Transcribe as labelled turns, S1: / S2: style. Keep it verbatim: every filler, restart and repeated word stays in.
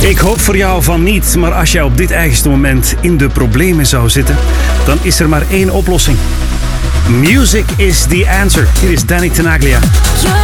S1: Ik hoop voor jou van niet, maar als jij op dit eigenste moment in de problemen zou zitten, dan is er maar één oplossing. Music is the answer. Hier is Danny Tenaglia.